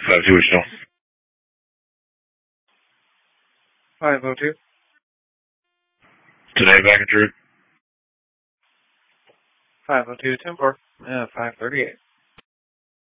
5-2 still. 502. Today back in Truth. 502, 10-4, 538.